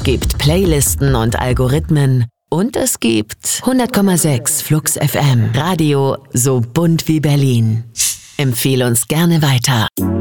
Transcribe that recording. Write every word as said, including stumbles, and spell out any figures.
Es gibt Playlisten und Algorithmen. Und es gibt hundert Komma sechs Flux F M. Radio so bunt wie Berlin. Empfehle uns gerne weiter.